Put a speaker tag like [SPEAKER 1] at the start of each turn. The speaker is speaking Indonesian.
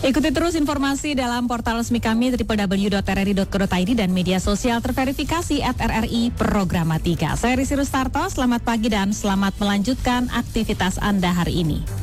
[SPEAKER 1] Ikuti terus informasi dalam portal resmi kami www.rri.co.id dan media sosial terverifikasi @RRI Programatika. Saya Risi Rustarto, selamat pagi dan selamat melanjutkan aktivitas Anda hari ini.